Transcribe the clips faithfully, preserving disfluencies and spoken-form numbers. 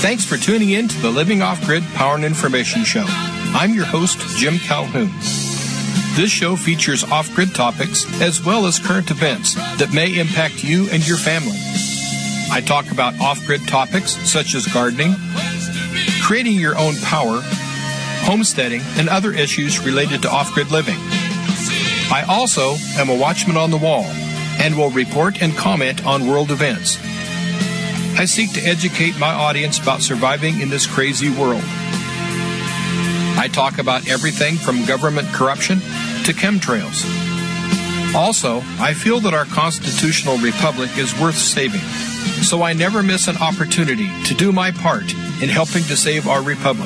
Thanks for tuning in to the Living Off-Grid Power and Information Show. I'm your host, Jim Calhoun. This show features off-grid topics as well as current events that may impact you and your family. I talk about off-grid topics such as gardening, creating your own power, homesteading, and other issues related to off-grid living. I also am a watchman on the wall and will report and comment on world events. I seek to educate my audience about surviving in this crazy world. I talk about everything from government corruption to chemtrails. Also, I feel that our constitutional republic is worth saving, so I never miss an opportunity to do my part in helping to save our republic.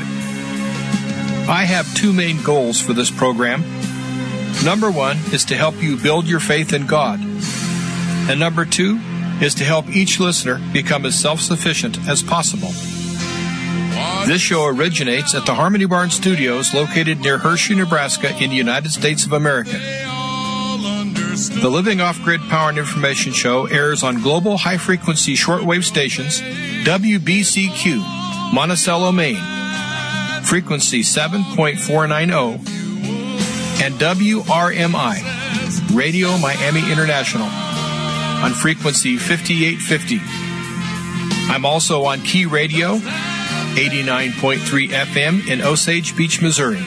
I have two main goals for this program. Number one is to help you build your faith in God. And number two is to help each listener become as self-sufficient as possible. This show originates at the Harmony Barn Studios located near Hershey, Nebraska in the United States of America. The Living Off-Grid Power and Information Show airs on global high-frequency shortwave stations W B C Q, Monticello, Maine, frequency seven point four nine zero, and W R M I, Radio Miami International, on frequency fifty-eight fifty. I'm also on Key Radio, eighty-nine point three F M in Osage Beach, Missouri.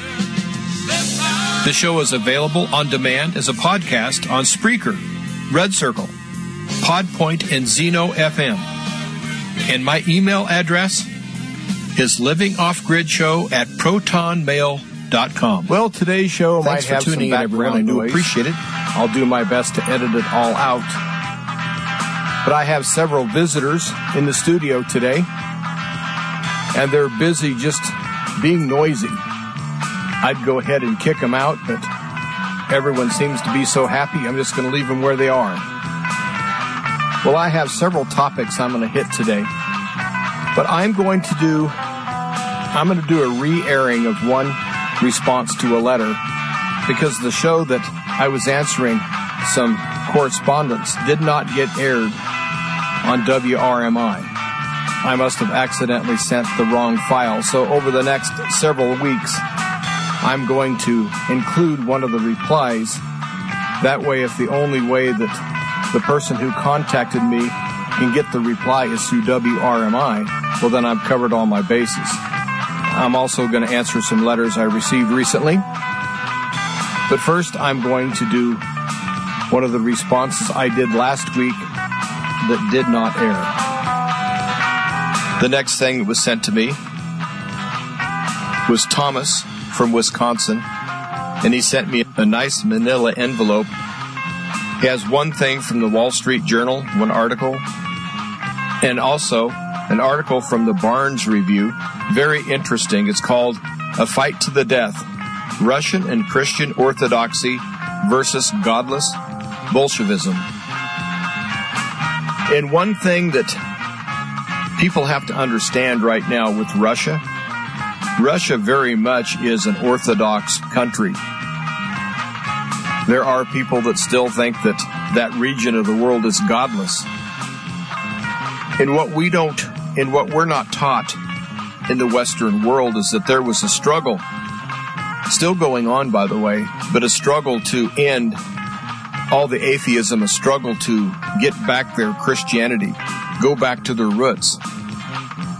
The show is available on demand as a podcast on Spreaker, Red Circle, Podpoint, and Zeno F M. And my email address is livingoffgridshow at protonmail dot com. Well, today's show Thanks might have for tuning some in, everyone. I do noise. appreciate it. I'll do my best to edit it all out. But I have several visitors in the studio today, and they're busy just being noisy. I'd go ahead and kick them out, but everyone seems to be so happy, I'm just going to leave them where they are. Well, I have several topics I'm going to hit today, but I'm going to do, I'm going to do a re-airing of one response to a letter, because the show that I was answering some correspondence did not get aired on W R M I. I must have accidentally sent the wrong file. So over the next several weeks, I'm going to include one of the replies. That way, if the only way that the person who contacted me can get the reply is through W R M I, well, then I've covered all my bases. I'm also going to answer some letters I received recently. But first, I'm going to do one of the responses I did last week that did not air. The next thing that was sent to me was Thomas from Wisconsin, and he sent me a nice manila envelope. He has one thing from the Wall Street Journal, one article, and also an article from the Barnes Review. Very interesting. It's called A Fight to the Death, Russian and Christian Orthodoxy versus Godless Bolshevism. And one thing that people have to understand right now with Russia, Russia very much is an Orthodox country. There are people that still think that that region of the world is godless. And what we don't, and what we're not taught in the Western world is that there was a struggle, still going on, by the way, but a struggle to end all the atheism, a struggle to get back their Christianity, go back to their roots.